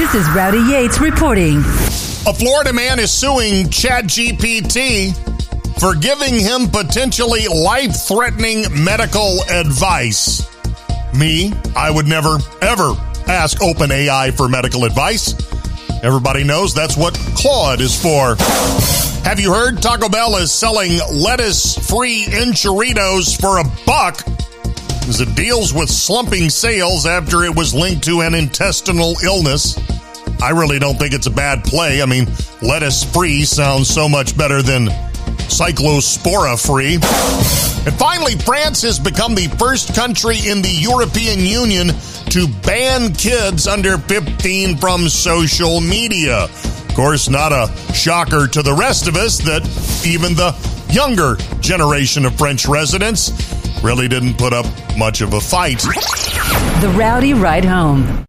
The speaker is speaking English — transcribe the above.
This is Rowdy Yates reporting. A Florida man is suing ChatGPT for giving him potentially life-threatening medical advice. Me, I would never, ever ask OpenAI for medical advice. Everybody knows that's what Claude is for. Have you heard Taco Bell is selling lettuce-free enchiladas for $1 as it deals with slumping sales after it was linked to an intestinal illness? I really don't think it's a bad play. I mean, lettuce-free sounds so much better than cyclospora-free. And finally, France has become the first country in the European Union to ban kids under 15 from social media. Of course, not a shocker to the rest of us that even the younger generation of French residents really didn't put up much of a fight. The Rowdy Ride Home.